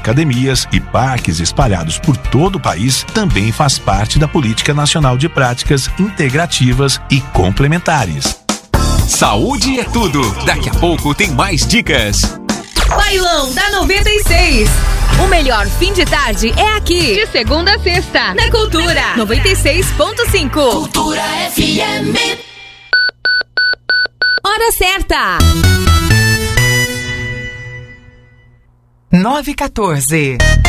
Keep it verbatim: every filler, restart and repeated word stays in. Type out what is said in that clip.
academias e parques espalhados por todo o país também faz parte da Política Nacional de Práticas Integrativas e Complementares. Saúde é tudo. Daqui a pouco tem mais dicas. Bailão da noventa e seis. O melhor fim de tarde é aqui. De segunda a sexta. Na Cultura. noventa e seis ponto cinco. Cultura F M. Hora certa. nove e quatorze.